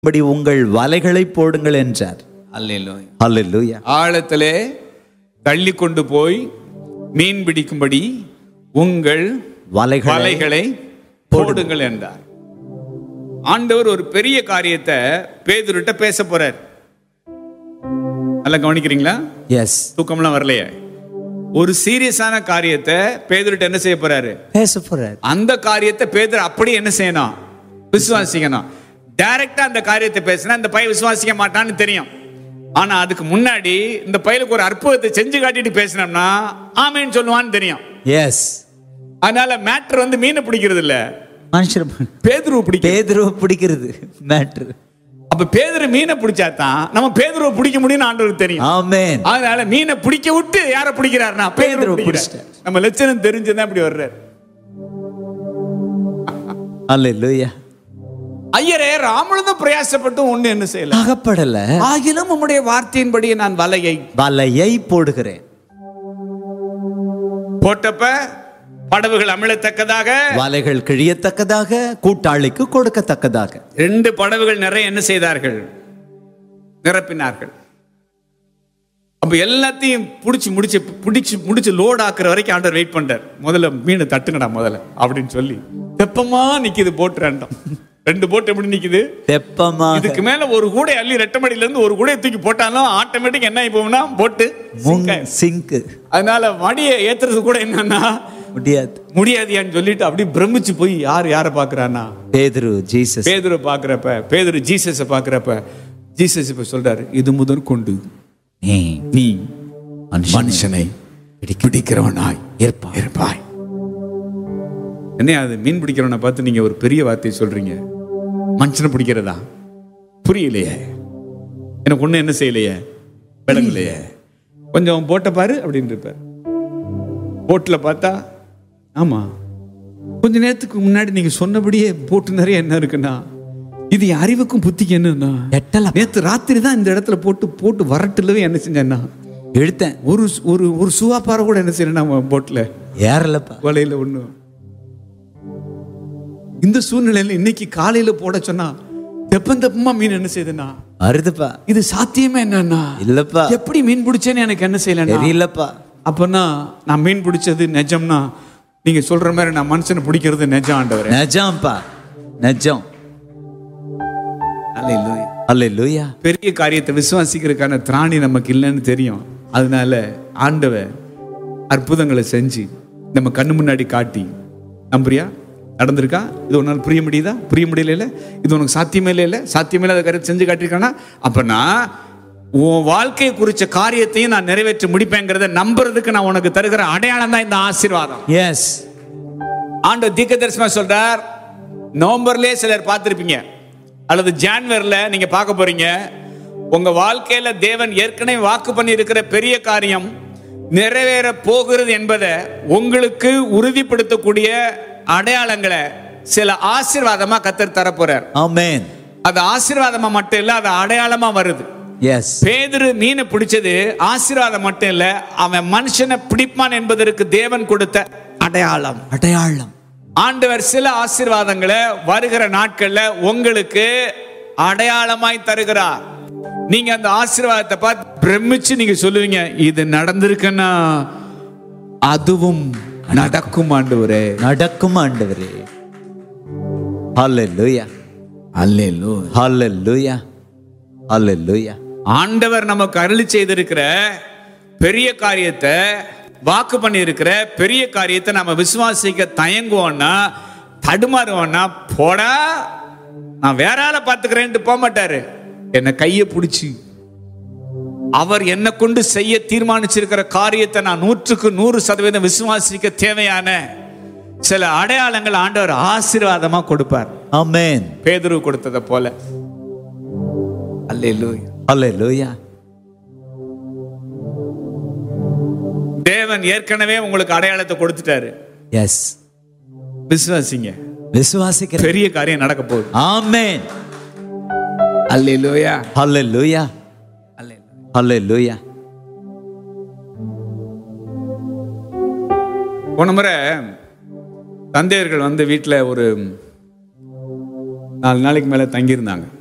படி உங்கள் வலைகளை போடுங்கள் என்றார். அல்லேலூயா. ஹல்லேலூயா. ஆழத்திலே தள்ளி கொண்டு போய் மீன் பிடிக்கும்படி உங்கள் வலைகளை போடுங்கள் என்றார். ஆண்டவர் ஒரு பெரிய காரியத்தை பேதுருட்ட பேச போறார். நல்லா கவனிக்கிறீங்களா? எஸ். தூக்கம்லாம் வரலையே. ஒரு சீரியஸான காரியத்தை பேதுருட்ட என்ன செய்ய போறாரு? பேச போறார். அந்த காரியத்தை பேதுரு அப்படி என்ன செய்யணும்? விசுவாசிக்கணும். டைரக்டா அந்த காரியத்தை பேசினா இந்த பையன் விசுவாசிக்க மாட்டான்னு தெரியும். ஆனா அதுக்கு முன்னாடி இந்த பையனுக்கு ஒரு அற்புதத்தை செஞ்சு காட்டிட்டு பேசினோம்னா ஆமேன்னு சொல்லுவான்னு தெரியும். எஸ். அதனால மேட்டர் வந்து மீனை பிடிக்கிறது இல்ல, மனுஷர் பேதுருவை பிடிக்கிறது மேட்டர். அப்ப பேதுரு மீனை பிடிச்சாதான் நம்ம பேதுருவை பிடிக்க முடியும்னு ஆண்டவருக்கு தெரியும். ஆமென். அதனால மீனை பிடிக்க விட்டு யாரை பிடிக்கிறாருன்னா பேதுருவை பிடிச்சிட்டார். நம்ம லட்சணம் தெரிஞ்சுதான் இப்படி வர்றாரு. அல்லேலூயா. ஐயரே, ராமழுதும் பிரயாசப்பட்டும் ஒண்ணு என்ன செய்யல, அகப்படல. ஆகிலும் உம்முடைய வார்த்தையின்படி நான் வலையை போடுகிறேன். போட்டப்ப படவுகள் அமிழத்தக்கதாக, வலைகள் கிழியத்தக்கதாக, கூட்டாளிக்கு கொடுக்கத்தக்கதாக 2 படவுகள் நிறைய என்ன செய்தார்கள்? நிரப்பினார்கள். அப்ப எல்லாத்தையும் முடிச்சு லோட் ஆக்குற வரைக்கும் ஆண்டவர் வெயிட் பண்றார். முதல்ல மீனை தட்டுங்கடா முதல்ல அப்படின்னு சொல்லி தெப்பமா நிக்குது போட்டு. 2 போட்டு எப்படி நிக்குது? தெப்பமா. இதுக்கு மேல ஒரு கூடை அள்ளி ரெட்டமடியில இருந்து ஒரு கூடையை தூக்கி போட்டாலும் ஆட்டோமேட்டிக் என்ன ஆயிப்போம்னா போட்டு சிங்க். அதனால மடியை ஏத்துறது கூட என்னன்னா முடியாதியான்னு சொல்லிட்டு அப்படி பிரமிச்சு போய் யாரை பாக்குறான்னா பேதுரு பாக்குறப்ப, பேதுரு ஜீசஸ பாக்குறப்ப ஜீசஸ் இப்ப சொல்றாரு, இது முதல் கொண்டு நீ மனுஷனை பிடிக்கிறவனாய் இருப்பாய். என்ன அது? மீன் பிடிக்கிறவனை பார்த்து நீங்க ஒரு பெரிய வார்த்தையை சொல்றீங்க. மனுஷனை பிடிக்கிறதா? புரியலையே, எனக்கு ஒண்ணு என்ன செய்யலையே, விளங்கலையே. கொஞ்சம் போட்ட பாரு அப்படின்னு இருப்பார். போட்ல பார்த்தா ஆமா, கொஞ்ச நேரத்துக்கு முன்னாடி நீங்க சொன்னபடியே போட்டு நிறைய என்ன இருக்குன்னா, இது அறிவுக்கும் புத்திக்கு என்னன்னா, நேத்து ராத்திரி தான் இந்த இடத்துல போட்டு வரட்டுலவே என்ன செஞ்சேன்னா எடுத்தேன். ஒரு சுவாப்பாறை கூட என்ன செய்யணும் போட்ல ஏறலப்பா, வலையில ஒண்ணு. இந்த சூழ்நிலையில இன்னைக்கு காலையில போட சொன்னா தெப்பமா மீன் என்ன செய்யுதுன்னா அறுதுப்பா. இது சாத்தியமே என்னன்னா இல்லப்பா. எப்படி மீன் பிடிச்சேன்னு எனக்கு என்ன செய்யல இல்லப்பா. அப்பனா நான் மீன் பிடிச்சது நிஜம்னா நீங்க சொல்ற மாதிரி நான் மனுஷனை பிடிக்கிறது நிஜம் ஆண்டவரே. நிஜம்ப்பா, நிஜம். அல்லேலூயா. அல்லேலூயா. பெரிய காரியத்தை விசுவாசிக்கிறதுக்கான திராணி நமக்கு இல்லைன்னு தெரியும். அதனால ஆண்டவர் அற்புதங்களை செஞ்சு நம்ம கண்ணு முன்னாடி காட்டி, நம்புறியா? நடந்திருக்கா? இது உன்னால புரிய முடியுதா? புரிய முடியல. இது உனக்கு சாத்தியமே இல்லை, சாத்தியமே இல்லாத காரியத்தை செஞ்சு காட்டியிருக்கானா, அப்பனா உன் வாழ்க்கையை குறிச்ச காரியத்தையும் நான் நிறைவேற்றி முடிப்பேங்கிறத நம்புறதுக்கு நான் உனக்கு தருகிற அடையாளம் தான் இந்த ஆசீர்வாதம். எஸ். ஆண்டவர் தீர்க்கதரிசனமா சொல்றார். நவம்பர்லயே சிலர் பார்த்திருப்பீங்க, அல்லது ஜான்வரில நீங்க பார்க்க போறீங்க. உங்க வாழ்க்கையில தேவன் ஏற்கனவே வாக்கு பண்ணி இருக்கிற பெரிய காரியம் நிறைவேற போகிறது என்பதை உங்களுக்கு உறுதிப்படுத்தக்கூடிய அடையாளங்களை சில ஆசீர்வாதமா கர்த்தர் தர போறார். ஆமென். அது ஆசீர்வாதமா மட்டும் இல்ல, அது அடையாளமா வருது. எஸ். பேதுரு மீனை பிடிச்சது ஆசீர்வாதம் மட்டும் இல்ல, அவன் மனுஷனை பிடிப்பான் என்பதற்கு தேவன் கொடுத்த அடையாளம். ஆண்டவர் சில ஆசீர்வாதங்களை வருகிற நாட்கள்ல உங்களுக்கு அடையாளமாய் தருகிறார். நீங்க அந்த ஆசீர்வாதத்தை பார்த்து பிரமிச்சு நீங்க சொல்லுவீங்க, இது நடந்திருக்குன்னா அதுவும் நடக்கும் ஆண்டவரே, நடக்கும் ஆண்டவரே. ஹல்லேலூயா. அல்லேலூயா. ஹல்லேலூயா. ஹல்லேலூயா. ஆண்டவர் நமக்கு அருளி செய்திருக்கிற பெரிய காரியத்தை, வாக்கு பண்ணி இருக்கிற பெரிய காரியத்தை நம்ம விசுவாசிக்க தயங்குவோம்னா, தடுமாறுவோம்னா, போடா நான் வேற ஆளை பார்த்துக்கிறேன்ட்டு போக மாட்டாரு. என்னை கையை பிடிச்சி அவர் என்ன கொண்டு செய்ய தீர்மானிச்சிருக்கிற காரியத்தை நான் 100% விசுவாசிக்க தேவையான சில அடையாளங்கள் ஆண்டவர் ஆசீர்வாதமா கொடுப்பார். ஆமென். பேதுரு கொடுத்ததை போல. அல்லேலூயா. அல்லேலூயா. தேவன் ஏற்கனவே உங்களுக்கு அடையாளத்தை கொடுத்துட்டாரு. எஸ். விசுவாசிங்க. விசுவாசிக்கிற பெரிய காரியம் நடக்க போகுது. ஆமென். அல்லேலூயா. அல்லேலூயா. அல்லேலூயா. போன முறை தந்தையர்கள் வந்து வீட்டில் ஒரு 4 நாளைக்கு மேலே தங்கியிருந்தாங்க.